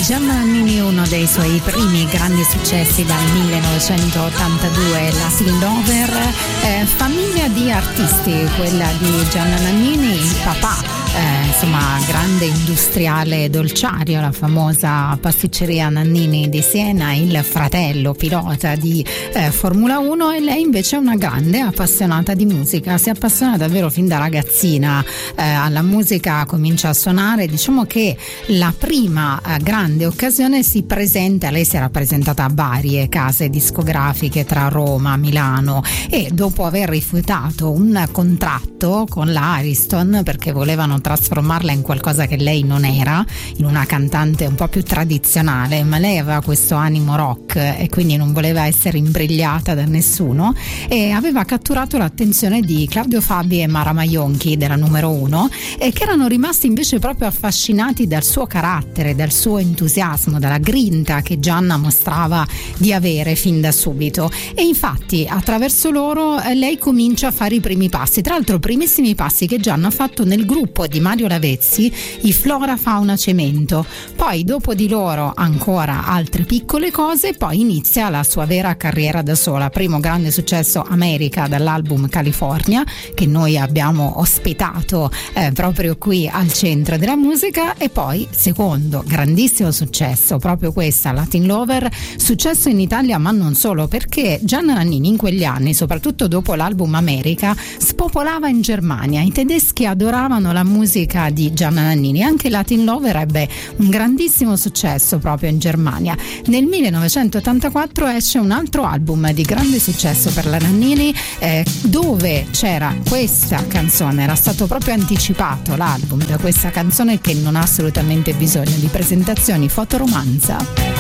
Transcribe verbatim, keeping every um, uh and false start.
Gianna Nannini, uno dei suoi primi grandi successi dal millenovecentottantadue, Latin Lover, eh, famiglia di artisti, quella di Gianna Nannini, il papà. Eh, insomma, grande industriale dolciario, la famosa pasticceria Nannini di Siena, il fratello pilota di eh, Formula uno, e lei invece è una grande appassionata di musica, si appassiona davvero fin da ragazzina eh, alla musica, comincia a suonare. Diciamo che la prima eh, grande occasione si presenta, lei si era presentata a varie case discografiche tra Roma, Milano, e dopo aver rifiutato un contratto con la Ariston perché volevano trasformarla in qualcosa che lei non era, in una cantante un po' più tradizionale, ma lei aveva questo animo rock e quindi non voleva essere imbrigliata da nessuno, e aveva catturato l'attenzione di Claudio Fabi e Mara Maionchi della numero uno, e che erano rimasti invece proprio affascinati dal suo carattere, dal suo entusiasmo, dalla grinta che Gianna mostrava di avere fin da subito. E infatti attraverso loro eh, lei comincia a fare i primi passi, tra l'altro primissimi passi che Gianna ha fatto nel gruppo di Mario Lavezzi, i Flora Fauna Cemento. Poi dopo di loro ancora altre piccole cose, poi inizia la sua vera carriera da sola. Primo grande successo, America, dall'album California, che noi abbiamo ospitato eh, proprio qui al Centro della Musica, e poi secondo grandissimo successo, proprio questa, Latin Lover, successo in Italia ma non solo, perché Gianna Nannini in quegli anni, soprattutto dopo l'album America, spopolava in Germania. I tedeschi adoravano la musica di Gianna Nannini, anche Latin Lover ebbe un grandissimo successo proprio in Germania. Nel millenovecentottantaquattro esce un altro album di grande successo per la Nannini, eh, dove c'era questa canzone, era stato proprio anticipato l'album da questa canzone che non ha assolutamente bisogno di presentazioni, Fotoromanza.